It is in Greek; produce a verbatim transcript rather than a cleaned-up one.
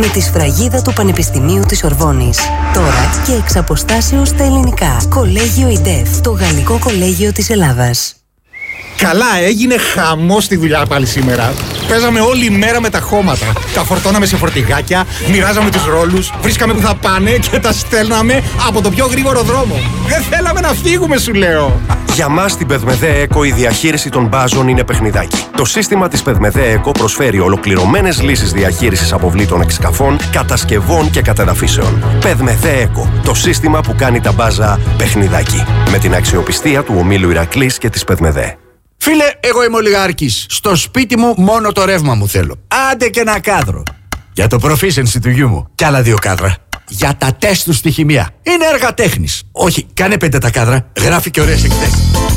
με τη σφραγίδα του Πανεπιστημίου της Σορβόνης. Τώρα και εξ αποστάσεως στα ελληνικά. Κολέγιο ΙΝΤΕΦ, το γαλλικό κολέγιο της Ελλάδας. Καλά, έγινε χαμός στη δουλειά πάλι σήμερα. Παίζαμε όλη μέρα με τα χώματα. Τα φορτώναμε σε φορτηγάκια, μοιράζαμε τους ρόλους, βρίσκαμε που θα πάνε και τα στέλναμε από το πιο γρήγορο δρόμο. Δεν θέλαμε να φύγουμε, σου λέω. Για μας στην Πεδμεδέ Εκο η διαχείριση των μπάζων είναι παιχνιδάκι. Το σύστημα της Πεδμεδέ Εκο προσφέρει ολοκληρωμένες λύσεις διαχείρισης αποβλήτων εξκαφών, κατασκευών και κατεδαφίσεων. Πεδμεδέ Εκο, το σύστημα που κάνει τα μπάζα παιχνιδάκι. Με την αξιοπιστία του ομίλου Ηρακλής και της Πεδμεδέ. Φίλε, εγώ είμαι ολιγάρχης. Στο σπίτι μου μόνο το ρεύμα μου θέλω. Άντε και ένα κάδρο. Για το proficiency του γιού μου. Κι άλλα δύο κάδρα. Για τα τεστ του στη χημεία. Είναι έργα τέχνης. Όχι, κάνε πέντε τα κάδρα. Γράφει και ωραίες εκθέσεις.